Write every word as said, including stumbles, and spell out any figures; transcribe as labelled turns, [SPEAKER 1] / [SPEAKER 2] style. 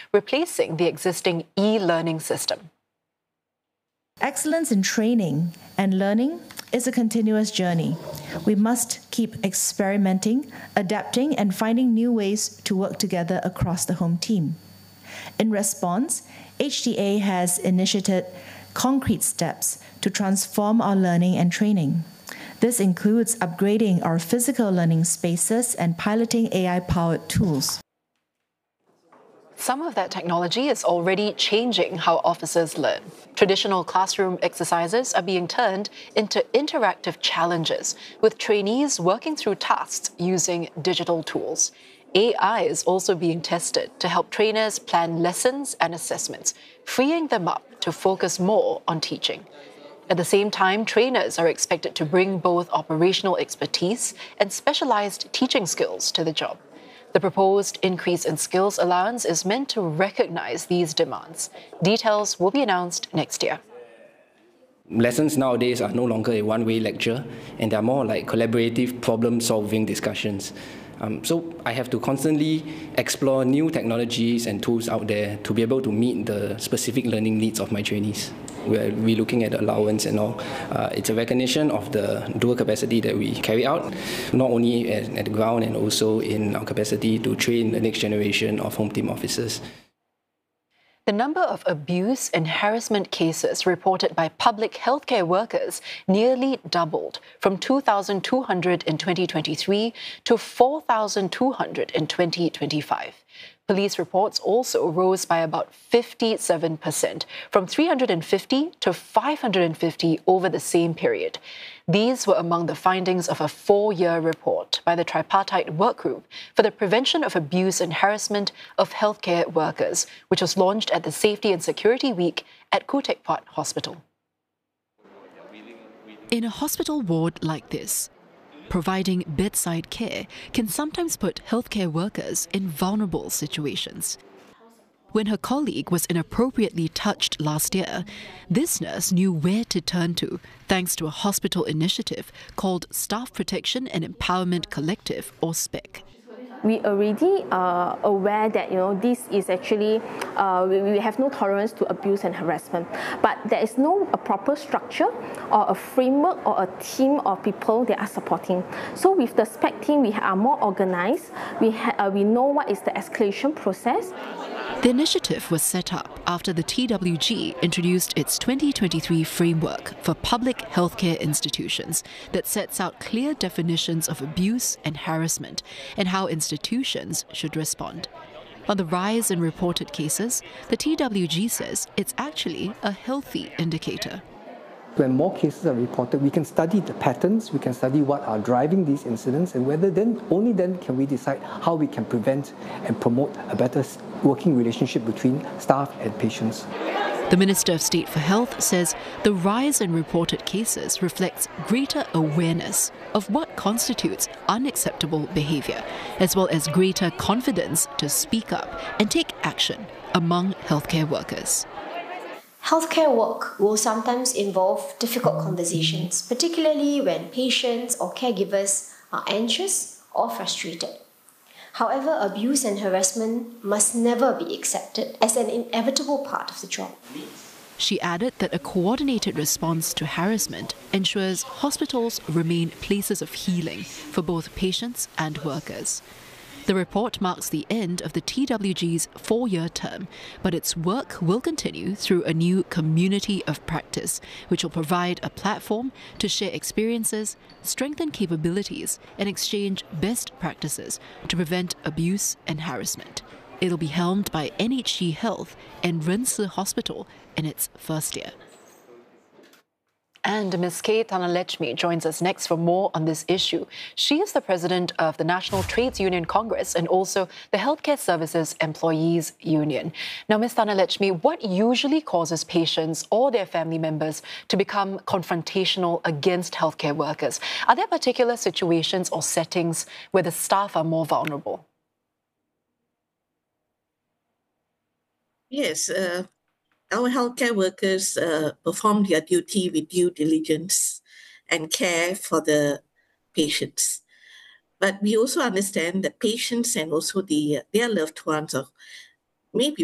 [SPEAKER 1] replacing the existing e-learning system.
[SPEAKER 2] Excellence in training and learning is a continuous journey. We must keep experimenting, adapting, and finding new ways to work together across the home team. In response, H T A has initiated concrete steps to transform our learning and training. This includes upgrading our physical learning spaces and piloting A I-powered tools.
[SPEAKER 1] Some of that technology is already changing how officers learn. Traditional classroom exercises are being turned into interactive challenges, with trainees working through tasks using digital tools. A I is also being tested to help trainers plan lessons and assessments, freeing them up to focus more on teaching. At the same time, trainers are expected to bring both operational expertise and specialized teaching skills to the job. The proposed increase in skills allowance is meant to recognize these demands. Details will be announced next year.
[SPEAKER 3] Lessons nowadays are no longer a one-way lecture, and they're more like collaborative problem-solving discussions. Um, so I have to constantly explore new technologies and tools out there to be able to meet the specific learning needs of my trainees. We're re-looking at the allowance and all. Uh, it's a recognition of the dual capacity that we carry out, not only at, at the ground and also in our capacity to train the next generation of home team officers.
[SPEAKER 1] The number of abuse and harassment cases reported by public healthcare workers nearly doubled from two thousand two hundred in twenty twenty-three to four thousand two hundred in twenty twenty-five. Police reports also rose by about fifty-seven percent, from three hundred fifty to five hundred fifty over the same period. These were among the findings of a four-year report by the Tripartite Work Group for the Prevention of Abuse and Harassment of Healthcare Workers, which was launched at the Safety and Security Week at Khoo Teck Puat Hospital.
[SPEAKER 4] In a hospital ward like this, providing bedside care can sometimes put healthcare workers in vulnerable situations. When her colleague was inappropriately touched last year, this nurse knew where to turn to thanks to a hospital initiative called Staff Protection and Empowerment Collective, or S P E C.
[SPEAKER 5] We already are aware that you know this is actually uh, we, we have no tolerance to abuse and harassment, but there is no a proper structure or a framework or a team of people that are supporting. So with the S P E C team, we are more organized. We ha uh, we know what is the escalation process.
[SPEAKER 4] The initiative was set up after the T W G introduced its twenty twenty-three framework for public healthcare institutions that sets out clear definitions of abuse and harassment and how institutions should respond. On the rise in reported cases, the T W G says it's actually a healthy indicator.
[SPEAKER 6] When more cases are reported, we can study the patterns, we can study what are driving these incidents, and whether then, only then can we decide how we can prevent and promote a better working relationship between staff and patients.
[SPEAKER 4] The Minister of State for Health says the rise in reported cases reflects greater awareness of what constitutes unacceptable behaviour, as well as greater confidence to speak up and take action among healthcare workers.
[SPEAKER 7] Healthcare work will sometimes involve difficult conversations, particularly when patients or caregivers are anxious or frustrated. However, abuse and harassment must never be accepted as an inevitable part of the job.
[SPEAKER 4] She added that a coordinated response to harassment ensures hospitals remain places of healing for both patients and workers. The report marks the end of the T W G's four-year term, but its work will continue through a new community of practice, which will provide a platform to share experiences, strengthen capabilities, and exchange best practices to prevent abuse and harassment. It'll be helmed by N H G Health and Ren Si Hospital in its first year.
[SPEAKER 1] And Miz K. Thanalechmi joins us next for more on this issue. She is the president of the National Trades Union Congress and also the Healthcare Services Employees Union. Now, Miz Thanalechmi, what usually causes patients or their family members to become confrontational against healthcare workers? Are there particular situations or settings where the staff are more vulnerable?
[SPEAKER 8] Yes. Uh... Our healthcare workers uh, perform their duty with due diligence and care for the patients. But we also understand that patients and also the, their loved ones are maybe